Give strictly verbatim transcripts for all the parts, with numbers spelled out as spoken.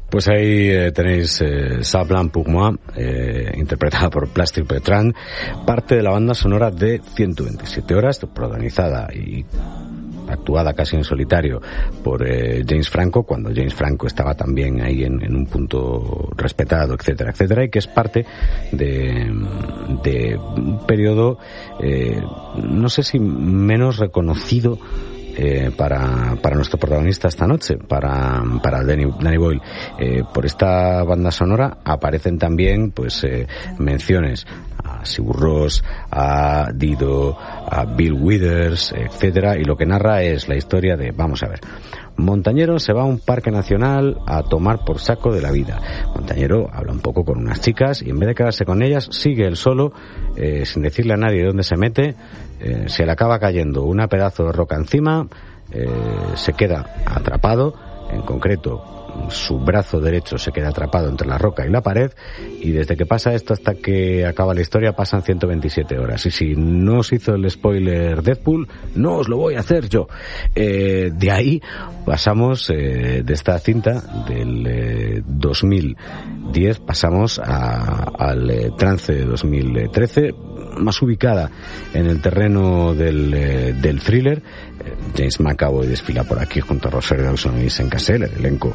Pues ahí eh, tenéis eh, Ça Blanc pour moi, eh, interpretada por Plastic Bertrand, parte de la banda sonora de ciento veintisiete horas, protagonizada y actuada casi en solitario por eh, James Franco, cuando James Franco estaba también ahí en, en un punto respetado, etcétera, etcétera, y que es parte de, de un periodo, eh, no sé si menos reconocido Eh, para, para nuestro protagonista esta noche, para, para Danny, Danny Boyle. Eh, por esta banda sonora aparecen también pues eh, menciones a Sigur Rós, a Dido, a Bill Withers, etcétera, y lo que narra es la historia de, vamos a ver, Montañero se va a un parque nacional a tomar por saco de la vida. Montañero habla un poco con unas chicas y en vez de quedarse con ellas, sigue él solo, eh, sin decirle a nadie dónde se mete, eh, se le acaba cayendo una pedazo de roca encima, eh, se queda atrapado, en concreto su brazo derecho se queda atrapado entre la roca y la pared, y desde que pasa esto hasta que acaba la historia pasan ciento veintisiete horas. Y si no os hizo el spoiler Deadpool, no os lo voy a hacer yo. Eh, de ahí pasamos, eh, de esta cinta del eh, dos mil diez, pasamos a, al eh, trance de dos mil trece, más ubicada en el terreno del, eh, del thriller. eh, James McAvoy desfila por aquí junto a Rosario Dawson y Vincent Cassel. El elenco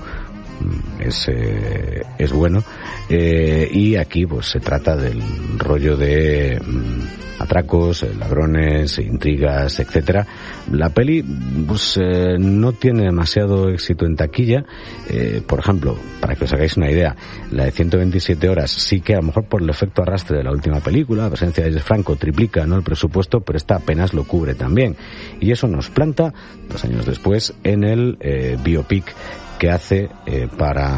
es, eh, es bueno, eh, y aquí pues se trata del rollo de mm, atracos, eh, ladrones, intrigas, etcétera. La peli pues eh, no tiene demasiado éxito en taquilla. Eh, por ejemplo, para que os hagáis una idea, la de ciento veintisiete horas sí que a lo mejor por el efecto arrastre de la última película, la presencia de James Franco triplica, ¿no?, el presupuesto, pero esta apenas lo cubre también, y eso nos planta dos años después en el eh, biopic que hace eh,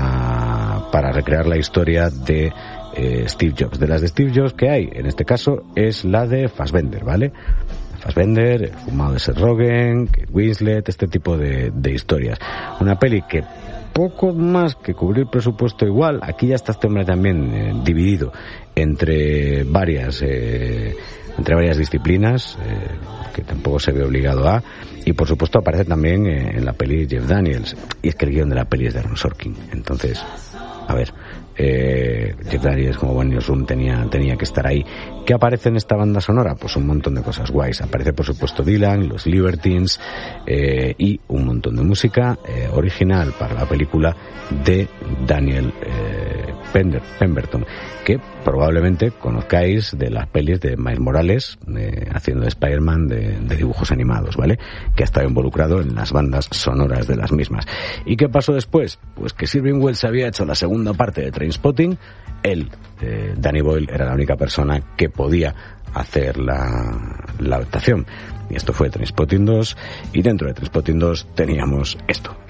para para recrear la historia de eh, Steve Jobs. De las de Steve Jobs que hay, en este caso, es la de Fassbender, ¿vale? Fassbender, el fumado de Seth Rogen, Kate Winslet, este tipo de, de historias. Una peli que poco más que cubrir presupuesto igual. Aquí ya está este hombre también eh, dividido entre varias eh, entre varias disciplinas, eh, que tampoco se ve obligado a, y por supuesto aparece también eh, en la peli Jeff Daniels, y es que el guión de la peli es de Aaron Sorkin. Entonces, a ver, eh, Jeff Daniels como Bonnie Room tenía, tenía que estar ahí. ¿Qué aparece en esta banda sonora? Pues un montón de cosas guays. Aparece por supuesto Dylan, los Libertines, eh, y un montón de música eh, original para la película de Daniel eh, Pender, Pemberton, que probablemente conozcáis de las pelis de Miles Morales, eh, haciendo de Spider-Man de, de dibujos animados, ¿vale? Que ha estado involucrado en las bandas sonoras de las mismas. ¿Y qué pasó después? Pues que Irving Welsh había hecho la segunda parte de Trainspotting. Él, eh, Danny Boyle, era la única persona que podía hacer la, la adaptación. Y esto fue Trainspotting dos, y dentro de Trainspotting dos teníamos esto.